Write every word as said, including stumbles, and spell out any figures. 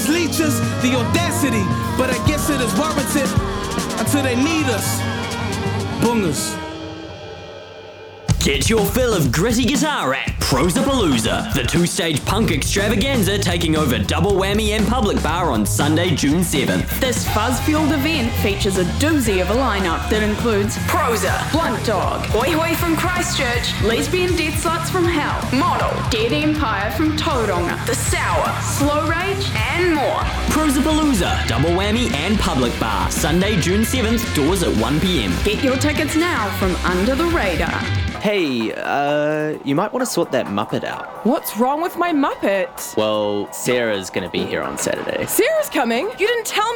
These leeches, the audacity, but I guess it is warranted until they need us. Boongers. Get your fill of gritty guitar at Prosapalooza, the two-stage punk extravaganza taking over Double Whammy and Public Bar on Sunday, June seventh. This fuzz-fueled event features a doozy of a lineup that includes Prosa, Blunt Dog, Hoi Hoi from Christchurch, Lesbian Death Sluts from Hell, Model, Dead Empire from Tauranga, The Sour, Slow Rage, and more. Prosapalooza, Double Whammy and Public Bar, Sunday, June seventh, doors at one p.m. Get your tickets now from Under the Radar. Hey, uh, you might want to sort that Muppet out. What's wrong with my Muppet? Well, Sarah's gonna be here on Saturday. Sarah's coming? You didn't tell me.